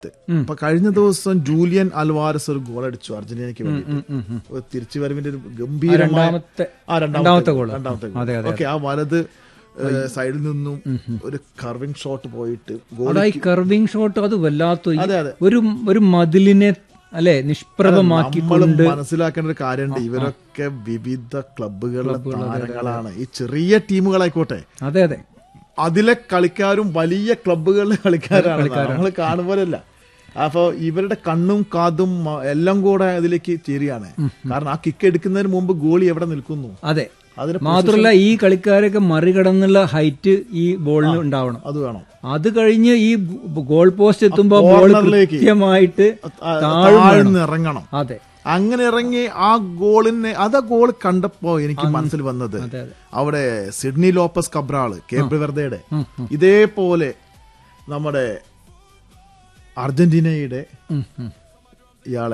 അപ്പൊ കഴിഞ്ഞ ദിവസം ജൂലിയൻ അൽവാരസ് ഒരു ഗോൾ അടിച്ചു അർജന്റീനയ്ക്ക് വേണ്ടി. തിരിച്ചുവരവിന്റെ ഒരു ഗംഭീരമായ രണ്ടാമത്തെ ഗോൾ. ഓക്കെ, ആ വലത് സൈഡിൽ നിന്നും ഒരു കർവിംഗ് ഷോട്ട് പോയിട്ട് കർവിംഗ് ഷോട്ട് അത് വല്ലാത്ത ഒരു മതിലിനെ അല്ലെ നിഷ്പ്രഭമാക്കിക്കൊണ്ട് മനസ്സിലാക്കേണ്ട ഒരു കാര്യമുണ്ട്. ഇവരൊക്കെ വിവിധ ക്ലബ്ബുകളിലെ താരങ്ങളാണ്. ഈ ചെറിയ ടീമുകളായിക്കോട്ടെ, അതെ അതെ, അതിലെ കളിക്കാരും വലിയ ക്ലബ്ബുകളിലെ കളിക്കാരാണ്. നമ്മൾ കാണുമ്പോഴല്ല. അപ്പൊ ഇവരുടെ കണ്ണും കാതും എല്ലാം കൂടെ അതിലേക്ക് ചേരുകയാണ്. കാരണം ആ കിക്ക് എടുക്കുന്നതിന് മുമ്പ് ഗോളി എവിടെ നിൽക്കുന്നു. അതെ, മാത്രമല്ല ഈ കളിക്കാരൊക്കെ മറികടന്നുള്ള ഹൈറ്റ് ഈ ബോളിന് ഉണ്ടാവണം. അത് വേണം. അത് കഴിഞ്ഞ് ഈ ഗോൾ പോസ്റ്റ് എത്തുമ്പോ ബോൾ കൃത്യമായിട്ട് ഇറങ്ങണം. അതെ, അങ്ങനെ ഇറങ്ങി ആ ഗോൾ കണ്ടപ്പോ എനിക്ക് മനസ്സിൽ വന്നത് അവിടെ സിഡ്നി ലോപ്പസ് കബ്രാള് കേപ്പ് വെർദയുടെ ഇതേപോലെ നമ്മുടെ അർജന്റീനയുടെ ഇയാളെ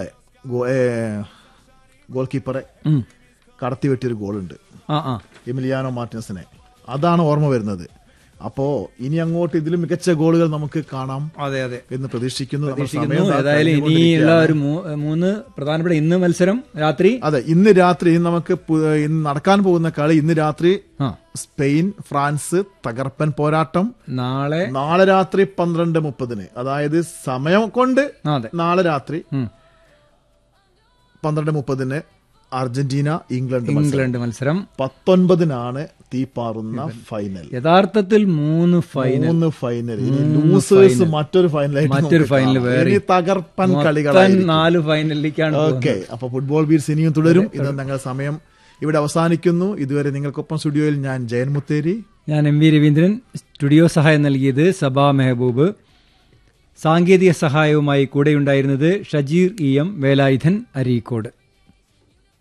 ഗോൾ കീപ്പറെ കടത്തിവെട്ടിയൊരു ഗോളുണ്ട്, എമിലിയാനോ മാർട്ടിനസിനെ. അതാണ് ഓർമ്മ വരുന്നത്. അപ്പോ ഇനി അങ്ങോട്ട് ഇതിലും മികച്ച ഗോളുകൾ നമുക്ക് കാണാം എന്ന് പ്രതീക്ഷിക്കുന്നു. ഏതായാലും ഇനിയുള്ള ഒരു 3 പ്രധാനപ്പെട്ട ഇന്ന് മത്സരം രാത്രി. അതെ, ഇന്ന് രാത്രി നമുക്ക് ഇന്ന് നടക്കാൻ പോകുന്ന കളി. ഇന്ന് രാത്രി സ്പെയിൻ ഫ്രാൻസ് തകർപ്പൻ പോരാട്ടം. നാളെ രാത്രി 12:30, അതായത് സമയം കൊണ്ട് നാളെ രാത്രി 12:30 അർജന്റീന ഇംഗ്ലണ്ട് മത്സരം. 19-നാണ് തീപാറുന്ന ഫൈനൽ. യഥാർത്ഥത്തിൽ 3 ഫൈനൽ. ലൂസേഴ്സ് മറ്റൊരു ഫൈനൽ വേറെ, തകർപ്പൻ കളികളായി 4 ഫൈനലിലേക്കാണ്. ഓക്കെ, അപ്പൊ ഫുട്ബോൾ ബീറ്റ്സ് ഇനിയും തുടരും. ഇത് ഞങ്ങൾ സമയം ഇവിടെ അവസാനിക്കുന്നു. ഇതുവരെ നിങ്ങൾക്കൊപ്പം സ്റ്റുഡിയോയിൽ ഞാൻ ജയൻ മുത്തേരി, ഞാൻ MV രവീന്ദ്രൻ. സ്റ്റുഡിയോ സഹായം നൽകിയത് സബാ മെഹബൂബ്. സാങ്കേതിക സഹായവുമായി കൂടെയുണ്ടായിരുന്നത് ഷജീർ EM വേലായുധൻ അരീക്കോട്.